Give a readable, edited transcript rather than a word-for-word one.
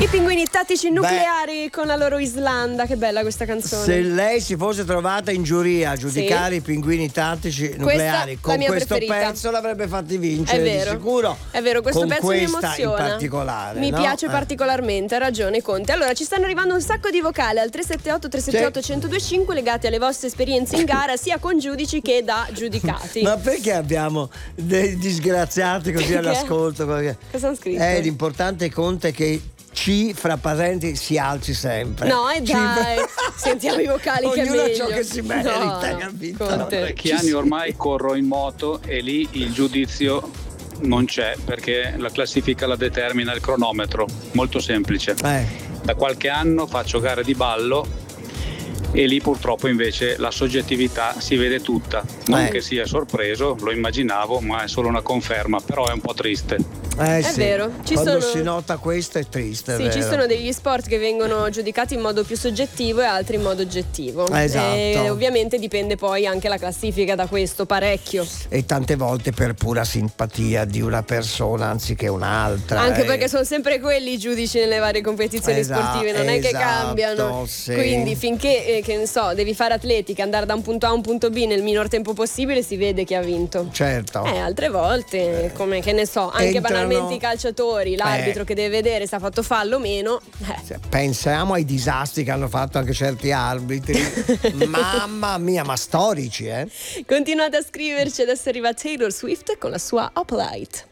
I pinguini tattici nucleari con la loro Islanda, che bella questa canzone. Se lei si fosse trovata in giuria a giudicare i pinguini tattici nucleari con questo pezzo l'avrebbe fatti vincere, è vero, di sicuro. È vero, questo con pezzo mi questa emoziona. in particolare. Mi piace particolarmente, ha ragione Conte. Allora, ci stanno arrivando un sacco di vocali al 378 378 1025 legati alle vostre esperienze in gara, sia con giudici che da giudicati. Ma perché abbiamo dei disgraziati così all'ascolto? Cosa hanno scritto? L'importante Conte è che fra parenti si alzi sempre. No, dai, sentiamo i vocali che è meglio. Ognuno ciò che si merita, capito? Parecchi anni ormai corro in moto e lì il giudizio non c'è, perché la classifica la determina il cronometro, molto semplice. Da qualche anno faccio gare di ballo e lì purtroppo invece la soggettività si vede tutta. Non che sia sorpreso, lo immaginavo, ma è solo una conferma, però è un po' triste. È vero, quando si nota questo è triste. Sì, ci sono degli sport che vengono giudicati in modo più soggettivo e altri in modo oggettivo. Esatto. E ovviamente dipende poi anche la classifica da questo, parecchio. E tante volte per pura simpatia di una persona anziché un'altra. Anche perché sono sempre quelli i giudici nelle varie competizioni sportive, non è che cambiano. Sì. Quindi finché, che ne so, devi fare atletica, andare da un punto A a un punto B nel minor tempo possibile, si vede chi ha vinto. Certo. Altre volte, come che ne so, anche banalmente i calciatori, l'arbitro che deve vedere se ha fatto fallo o meno. Pensiamo ai disastri che hanno fatto anche certi arbitri. Mamma mia, ma storici, Continuate a scriverci, adesso arriva Taylor Swift con la sua Hoplite.